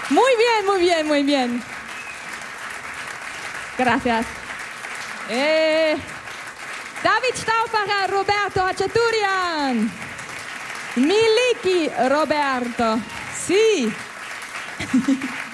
Muy bien, muy bien, muy bien. Gracias. David Stauffacher, Roberto Hachaturian. Miliki Roberto. Sí.